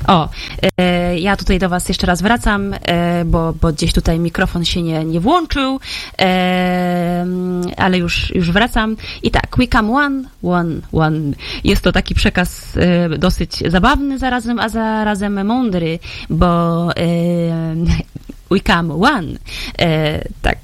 Ja tutaj do was jeszcze raz wracam, bo gdzieś tutaj mikrofon się nie włączył, ale już wracam. I tak, we come one. Jest to taki przekaz dosyć zabawny a zarazem mądry, bo we come one. Tak,